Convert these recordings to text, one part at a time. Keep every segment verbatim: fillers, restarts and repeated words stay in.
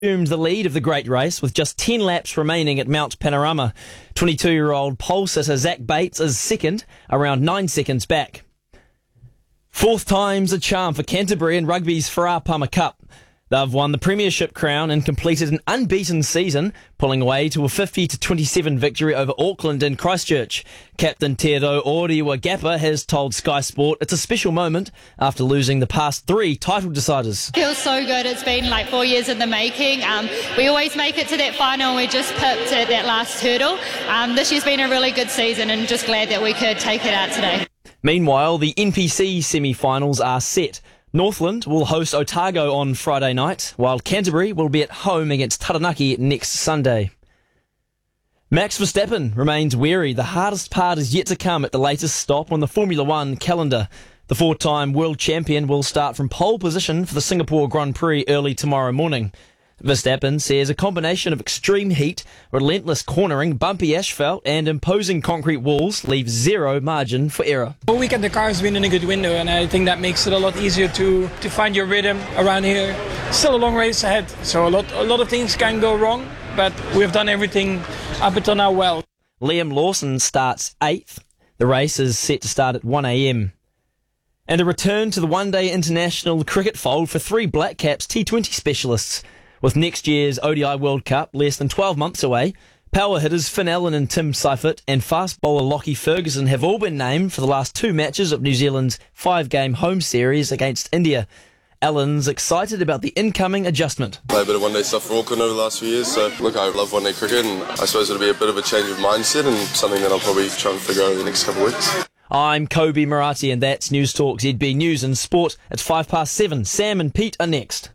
assumed the lead of the great race with just ten laps remaining at Mount Panorama. twenty-two-year-old pole sitter Zach Bates is second, around nine seconds back. Fourth time's a charm for Canterbury in rugby's Farrar Palmer Cup. They've won the premiership crown and completed an unbeaten season, pulling away to a fifty to twenty-seven victory over Auckland in Christchurch. Captain Teodo Ori-Wagapa has told Sky Sport it's a special moment after losing the past three title deciders. Feels so good. It's been like four years in the making. Um, we always make it to that final and we just pipped at that last hurdle. Um, this year's been a really good season and just glad that we could take it out today. Meanwhile, the N P C semi-finals are set. Northland will host Otago on Friday night, while Canterbury will be at home against Taranaki next Sunday. Max Verstappen remains wary. The hardest part is yet to come at the latest stop on the Formula One calendar. The four-time world champion will start from pole position for the Singapore Grand Prix early tomorrow morning. Verstappen says a combination of extreme heat, relentless cornering, bumpy asphalt and imposing concrete walls leave zero margin for error. All weekend the car's been in a good window and I think that makes it a lot easier to, to find your rhythm around here. Still a long race ahead, so a lot, a lot of things can go wrong, but we've done everything up until now well. Liam Lawson starts eighth. The race is set to start at one a.m. And a return to the one-day international cricket fold for three Black Caps T twenty specialists. With next year's O D I World Cup less than twelve months away, power hitters Finn Allen and Tim Seifert and fast bowler Lockie Ferguson have all been named for the last two matches of New Zealand's five-game home series against India. Allen's excited about the incoming adjustment. Played a bit of one-day stuff for Auckland over the last few years, so look, I love one-day cricket and I suppose it'll be a bit of a change of mindset and something that I'll probably try and figure out over the next couple of weeks. I'm Kobe Murati and that's News Talk Z B News and Sport at five past seven. Sam and Pete are next.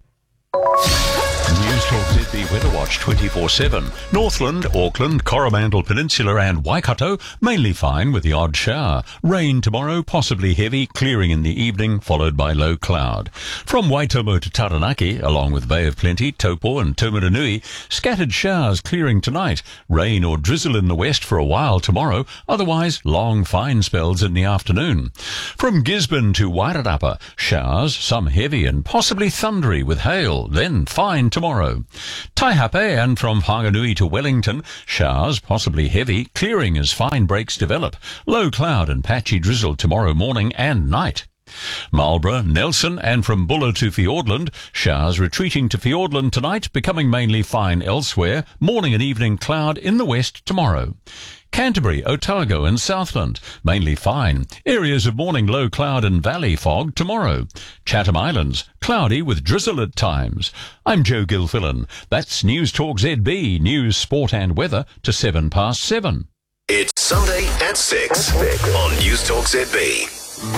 News Talk Z B Weather Watch twenty-four seven. Northland, Auckland, Coromandel Peninsula and Waikato mainly fine with the odd shower. Rain tomorrow, possibly heavy, clearing in the evening, followed by low cloud. From Waitomo to Taranaki, along with Bay of Plenty, Taupo and Taumarunui, scattered showers clearing tonight. Rain or drizzle in the west for a while tomorrow, otherwise long fine spells in the afternoon. From Gisborne to Wairarapa, showers, some heavy and possibly thundery with hail, then fine tomorrow. Taihape and from Whanganui to Wellington, showers, possibly heavy, clearing as fine breaks develop. Low cloud and patchy drizzle tomorrow morning and night. Marlborough, Nelson and from Buller to Fiordland, showers retreating to Fiordland tonight, becoming mainly fine elsewhere, morning and evening cloud in the west tomorrow. Canterbury, Otago and Southland, mainly fine. Areas of morning low cloud and valley fog tomorrow. Chatham Islands, cloudy with drizzle at times. I'm Joe Gilfillan. That's News Talk Z B, news, sport and weather to seven past seven. It's Sunday at six on News Talk Z B.